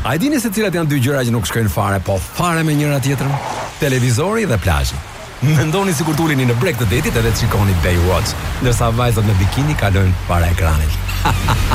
A e dini se cilat janë dy gjëra që nuk shkojnë fare, po fare me njëra tjetrën? Televizori dhe plazhi. Mendoni sikur tuleni në breg të detit edhe të shikoni Baywatch, ndërsa vajzat me bikini kalojnë para ekranit.